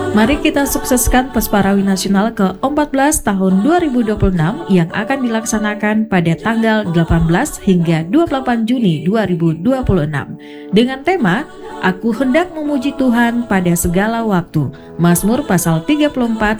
Mari kita sukseskan Pesparawi Nasional ke-14 tahun 2026 yang akan dilaksanakan pada tanggal 18 hingga 28 Juni 2026 dengan tema Aku hendak memuji Tuhan pada segala waktu. Mazmur pasal 34